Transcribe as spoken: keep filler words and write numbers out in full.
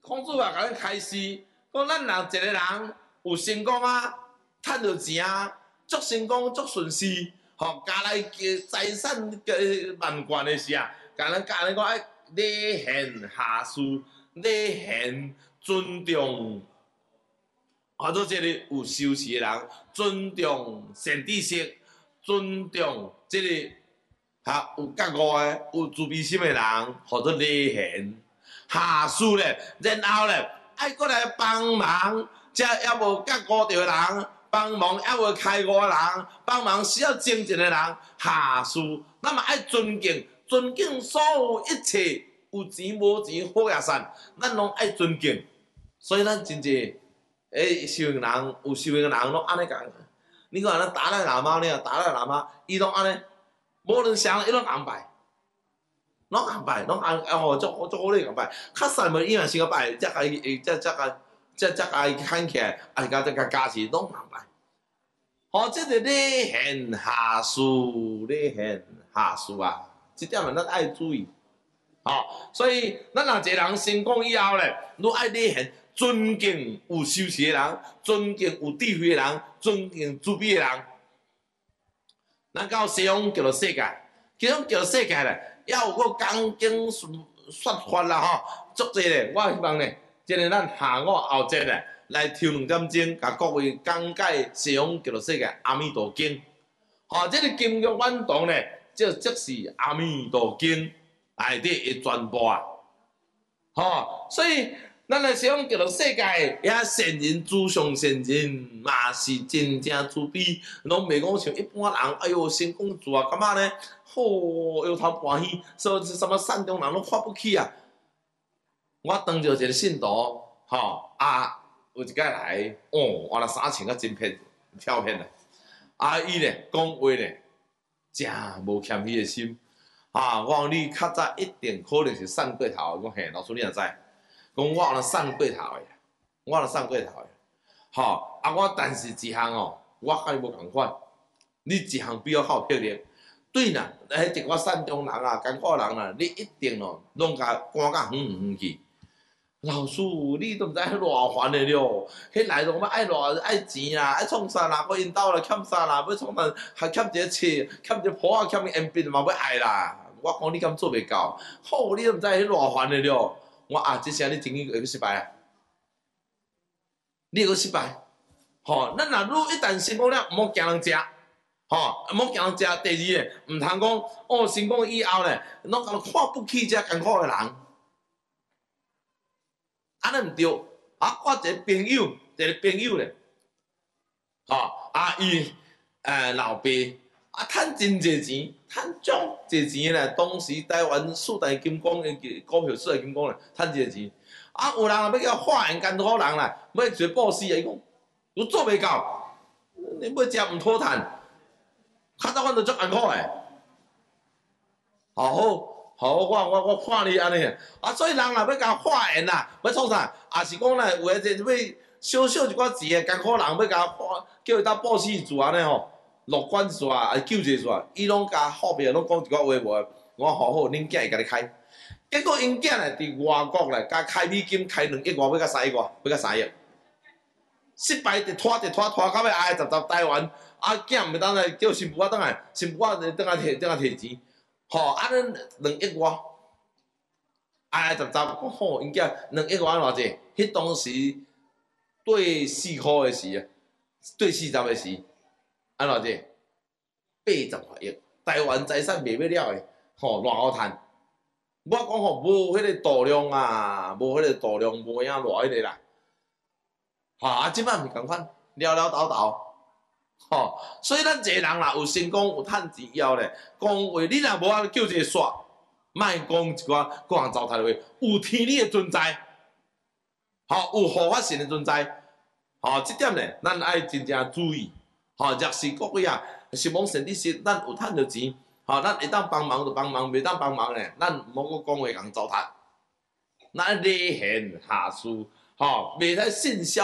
孔子也甲咱开示，讲咱人一个人有成功啊，趁着钱啊，足成功足顺遂，吼，家来财产万贯的时啊，甲咱教咱讲爱礼贤下士，礼贤尊重。或者即个有修持的人，尊重善知识，尊重即、这个哈有觉悟的、有自卑心的人，或者礼贤下士咧，然后咧爱过来帮忙，这也无觉悟着的人，帮忙也无开悟的人，帮忙需要精进的人，下士，那么爱尊敬，尊敬所有一切有钱无钱好也善，咱拢爱尊敬，所以咱真济。诶，修行人有修行人拢安尼讲，你看咱达赖喇嘛呢，达赖喇嘛伊拢安尼，无论啥伊拢安排，拢安排，拢安哦，足足好咧安排。较善无伊若先个拜，则甲伊，则则甲，则则甲伊牵起来，啊，甲则甲加持，拢安排。吼，即个礼贤下士，礼贤下士啊，即点啊，咱爱注意。吼，所以咱若一个人成功以后咧，愈爱礼贤。尊敬有修持的人，尊敬有智慧的人，尊敬慈悲的人。咱到西方叫做世界，其中叫做世界咧，也有个讲经说法啦吼，足济咧。我希望咧，即个咱下午后节咧，来抽两点钟，甲各位讲解西方叫做世界阿弥陀经。吼，即个经嘅运动咧，就即是阿弥陀经内底嘅全部啊。吼，所以。咱来想叫做世界也善人诸上善人，嘛是真正慈悲，拢袂讲像一般人，哎哟成功做啊，感觉呢，好摇头欢喜，说是什么善中人拢看不起啊。我当着一个信徒，吼啊，有一届来，哦，换了衫穿啊真片飘片的，啊伊咧讲话咧，真无谦虚的心，啊，我讲你较早一定可能是散过头，我讲嘿，老师你也知。讲我有送过头的，我有送过头的，吼啊！我但是一项哦，我甲你无共款，你一项比我较有魄力。对啦，迄一个善中人啊、艰苦人啊，你一定哦，拢甲赶甲远远去。老师，你都毋知迄偌烦的了，迄内容要爱偌爱钱啦，爱创啥啦，要因兜啦欠啥啦，要创啥还欠一个册，欠一个簿啊，欠一个鉛笔嘛要爱啦。我讲你敢做袂到，好，你都毋知迄偌烦的了。我啊，即声你真去会去失败啊！你会去失败，吼！咱若愈一旦成功了，毋好惊人食，吼，毋好惊人食。第二咧，毋通讲哦，成功以后咧，拢看不起遮艰苦的人，安尼毋对。啊，我一个朋友，一个朋友咧，吼，啊伊诶老爸啊，趁真济钱。趁足济钱咧，当时台湾四大金刚的股票四大金刚咧，趁济钱。啊，有人要叫化缘艰苦人啦，要做布施啊，伊讲我做袂到，你要食毋讨趁，较早阮就足艰苦诶。好好好，我我我看你安尼啊，所以人若要甲化缘啦，要创啥？也是讲咧，有诶即要少少一寡钱诶艰苦人，要甲化叫伊搭布施做安尼吼。乐观煞，啊救济煞，伊拢甲后壁拢讲一寡话无，我好好恁囝会甲你开。结果因囝咧伫外国咧，甲开美金开两亿外，要甲三亿外，要甲三亿。失败一拖一拖拖到尾挨十十台湾，啊囝毋当来叫新妇仔倒来，新妇仔倒来摕倒来摕钱，吼啊恁两亿外，挨十十，我吼因囝两亿外偌济？迄当时对四箍诶时啊，对四十诶时。安怎者？八十外亿，台湾财产卖不了诶，吼，偌好趁。我讲吼，无迄个度量啊，无迄个度量，无影偌迄个啦。吼，啊，即摆毋是共款，潦潦倒倒。吼，所以咱一个人若有成功有趁钱以后咧，讲话你若无法叫一个煞，莫讲一寡个人糟蹋的话，有天理的存在，吼，有护法神的存在，吼，即点咧，咱爱真正注意。吼，若是各位啊，是望善知识，咱有趁着钱，吼，咱会当帮忙就帮忙，袂当帮忙咧，咱毋好讲话共糟蹋，咱礼贤下士，吼，袂使信消。